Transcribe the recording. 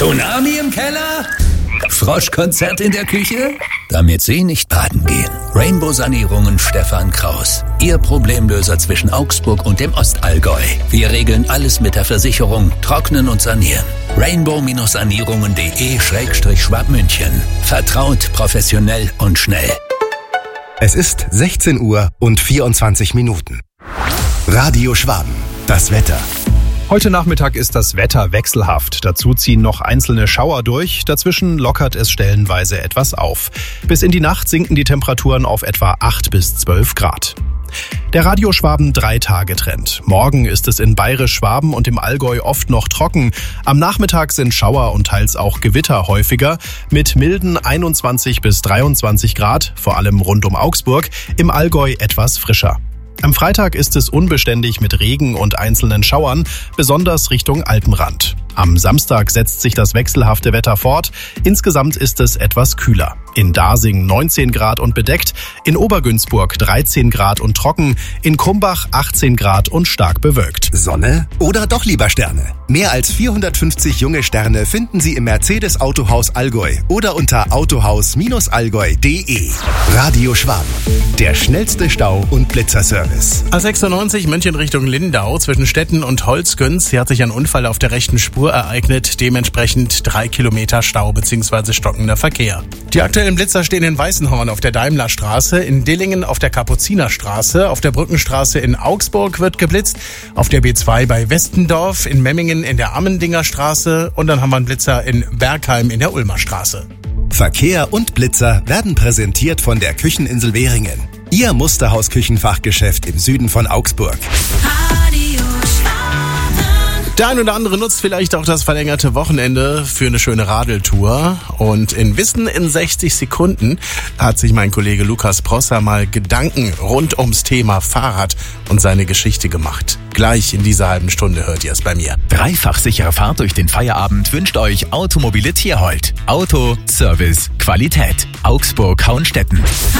Tsunami im Keller? Froschkonzert in der Küche? Damit Sie nicht baden gehen. Rainbow Sanierungen Stefan Kraus. Ihr Problemlöser zwischen Augsburg und dem Ostallgäu. Wir regeln alles mit der Versicherung, trocknen und sanieren. Rainbow-sanierungen.de/Schwabmünchen. Vertraut, professionell und schnell. Es ist 16 Uhr und 24 Minuten. Radio Schwaben. Das Wetter. Heute Nachmittag ist das Wetter wechselhaft. Dazu ziehen noch einzelne Schauer durch. Dazwischen lockert es stellenweise etwas auf. Bis in die Nacht sinken die Temperaturen auf etwa 8 bis 12 Grad. Der Radio Schwaben 3-Tage-Trend. Morgen ist es in Bayerisch-Schwaben und im Allgäu oft noch trocken. Am Nachmittag sind Schauer und teils auch Gewitter häufiger. Mit milden 21 bis 23 Grad, vor allem rund um Augsburg. Im Allgäu etwas frischer. Am Freitag ist es unbeständig mit Regen und einzelnen Schauern, besonders Richtung Alpenrand. Am Samstag setzt sich das wechselhafte Wetter fort. Insgesamt ist es etwas kühler. In Dasing 19 Grad und bedeckt, in Obergünzburg 13 Grad und trocken, in Krumbach 18 Grad und stark bewölkt. Sonne oder doch lieber Sterne? Mehr als 450 junge Sterne finden Sie im Mercedes Autohaus Allgäu oder unter autohaus-allgäu.de. Radio Schwaben, der schnellste Stau- und Blitzerservice. A96 München Richtung Lindau zwischen Stetten und Holzgünz. Hier hat sich ein Unfall auf der rechten Spur ereignet, dementsprechend 3 Kilometer Stau bzw. stockender Verkehr. Die aktuellen Blitzer stehen in Weißenhorn auf der Daimlerstraße, in Dillingen auf der Kapuzinerstraße, auf der Brückenstraße in Augsburg wird geblitzt, auf der B2 bei Westendorf, in Memmingen in der Ammendinger Straße und dann haben wir einen Blitzer in Bergheim in der Ulmer Straße. Verkehr und Blitzer werden präsentiert von der Kücheninsel Währingen. Ihr Musterhaus-Küchenfachgeschäft im Süden von Augsburg. Der ein oder andere nutzt vielleicht auch das verlängerte Wochenende für eine schöne Radeltour. Und in Wissen in 60 Sekunden hat sich mein Kollege Lukas Prosser mal Gedanken rund ums Thema Fahrrad und seine Geschichte gemacht. Gleich in dieser halben Stunde hört ihr es bei mir. Dreifach sichere Fahrt durch den Feierabend wünscht euch Automobile Tierhold. Auto, Service, Qualität. Augsburg, Hauenstetten.